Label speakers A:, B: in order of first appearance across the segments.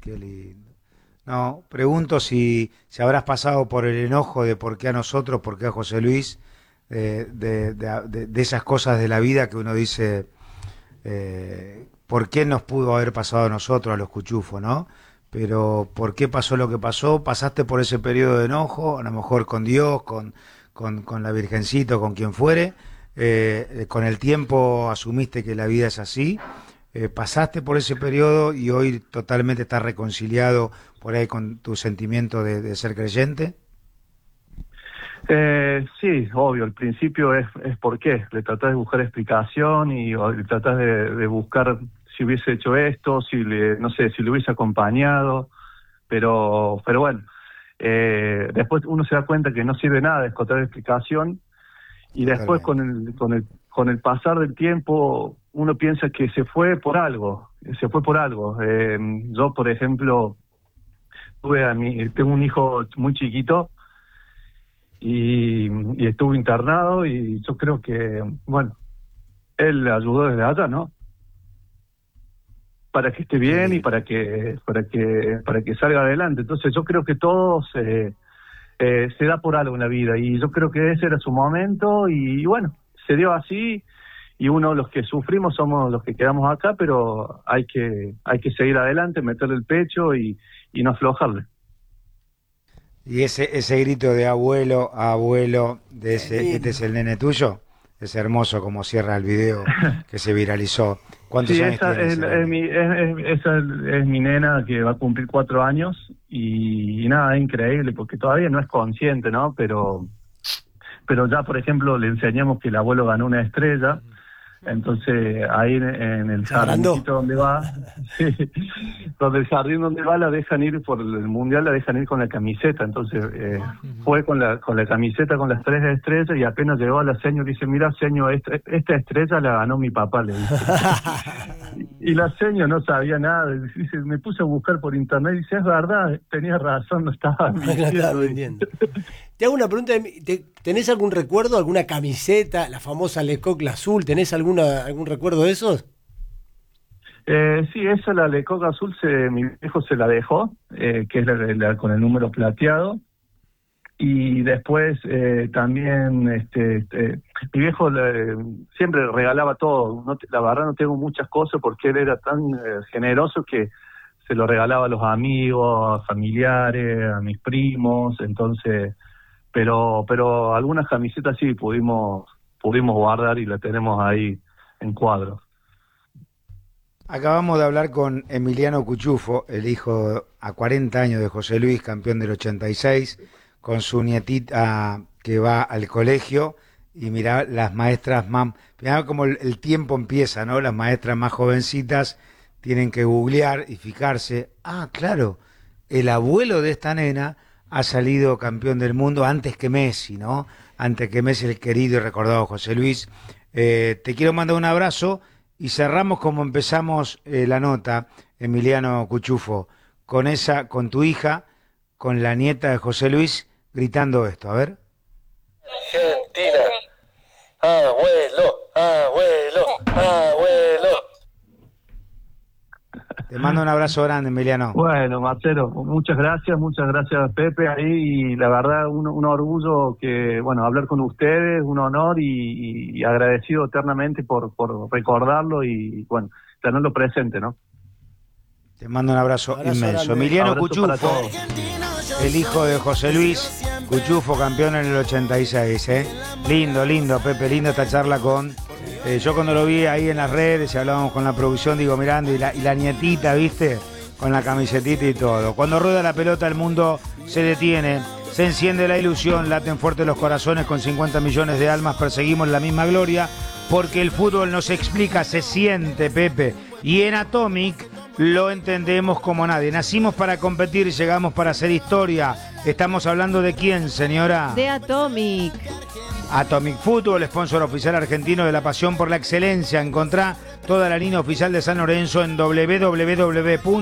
A: Qué lindo. No, pregunto si habrás pasado por el enojo de por qué a nosotros, por qué a José Luis, de esas cosas de la vida que uno dice, por qué nos pudo haber pasado a nosotros, a los cuchufos, ¿no? Pero por qué pasó lo que pasó, pasaste por ese periodo de enojo, a lo mejor con Dios, con la Virgencita, con quien fuere, con el tiempo asumiste que la vida es así, pasaste por ese periodo y hoy totalmente estás reconciliado por ahí con tu sentimiento de ser creyente.
B: Sí, obvio, al principio es por qué, le tratás de buscar explicación o le tratás de buscar si hubiese hecho esto, no sé, si le hubiese acompañado, pero bueno, después uno se da cuenta que no sirve nada de encontrar explicación y después
A: Totalmente.
B: con el pasar del tiempo uno piensa que se fue por algo, yo, por ejemplo, tengo un hijo muy chiquito y estuvo internado y yo creo que, bueno, él le ayudó desde allá, ¿no? Para que esté
A: Qué
B: bien y
A: lindo.
B: para que salga adelante. Entonces yo creo que todo se da por algo en la vida y yo creo que ese era su momento y bueno, se dio así y los que sufrimos somos los que quedamos acá, pero hay que seguir adelante, meterle el pecho y no aflojarle.
A: Y ese grito de abuelo a abuelo, de
C: Qué
A: ese, este es
C: lindo.
A: el nene tuyo, es hermoso como cierra el video que se viralizó. ¿Cuántos
B: Sí,
A: años tiene ese nene?
B: esa es mi nena que va a cumplir 4 años y nada, es increíble porque todavía no es consciente, ¿no? Pero ya, por ejemplo, le enseñamos que el abuelo ganó una estrella. Entonces ahí en el
C: Se agrandó.
B: jardincito donde va, sí, donde el jardín donde va la dejan ir por el mundial, la dejan ir con la camiseta. Entonces fue con la camiseta con las 3 estrellas y apenas llegó a la seño dice, mira seño, esta estrella la ganó mi papá, le dice. Y la seño no sabía nada, dice, me puse a buscar por internet y dice, es verdad, tenías razón, no estaba
C: No la estaba
B: mintiendo.
C: vendiendo. Te hago una pregunta. ¿Tenés algún recuerdo, alguna camiseta, la famosa Le Coq Azul? ¿Tenés algún recuerdo de esos?
B: Sí, esa la de Coca Azul, mi viejo se la dejó, que es con el número plateado. Y después también mi viejo siempre regalaba todo. La verdad no tengo muchas cosas porque él era tan generoso que se lo regalaba a los amigos, a familiares, a mis primos. Entonces, pero algunas camisetas sí pudimos guardar y la tenemos ahí en cuadros.
A: Acabamos de hablar con Emiliano Cuchufo, el hijo a 40 años de José Luis, campeón del 86, con su nietita que va al colegio y mirá las maestras más, mirá como el tiempo empieza, ¿no? Las maestras más jovencitas tienen que googlear y fijarse, claro, el abuelo de esta nena ha salido campeón del mundo antes que Messi, ¿no? Antes que Messi, el querido y recordado José Luis. Te quiero mandar un abrazo y cerramos como empezamos la nota, Emiliano Cuchufo, con tu hija, con la nieta de José Luis, gritando esto, a ver.
D: Argentina, abuelo, abuelo, abuelo.
A: Te mando un abrazo grande, Emiliano.
B: Bueno, Marcelo, muchas gracias Pepe ahí y la verdad un orgullo que, bueno, hablar con ustedes, un honor y agradecido eternamente por recordarlo y, bueno, tenerlo presente, ¿no?
A: Te mando un abrazo
C: Abrazo
A: inmenso.
C: grande.
A: Emiliano
B: Abrazo para
A: Cuchufo,
B: todos.
A: el hijo de José Luis Cuchufo, campeón en el 86, ¿eh? Lindo, Pepe, lindo esta charla con... yo cuando lo vi ahí en las redes y hablábamos con la producción, digo, mirando, y la nietita, ¿viste? Con la camisetita y todo. Cuando rueda la pelota el mundo se detiene, se enciende la ilusión, laten fuerte los corazones con 50 millones de almas, perseguimos la misma gloria, porque el fútbol nos explica, se siente, Pepe. Y en Atomic lo entendemos como nadie. Nacimos para competir y llegamos para hacer historia. Estamos hablando de quién, señora.
E: De Atomic.
A: Atomic Football, sponsor oficial argentino de la pasión por la excelencia. Encontrá toda la línea oficial de San Lorenzo en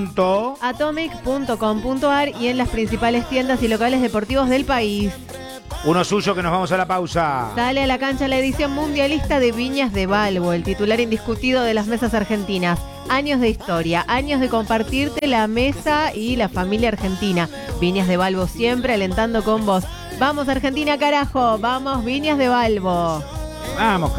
E: www.atomic.com.ar y en las principales tiendas y locales deportivos del país.
A: Uno suyo que nos vamos a la pausa.
E: Sale a la cancha la edición mundialista de Viñas de Balbo, el titular indiscutido de las mesas argentinas. Años de historia, años de compartirte la mesa y la familia argentina. Viñas de Balbo siempre alentando con vos. Vamos Argentina, carajo, vamos Viñas de Balbo.
A: Vamos,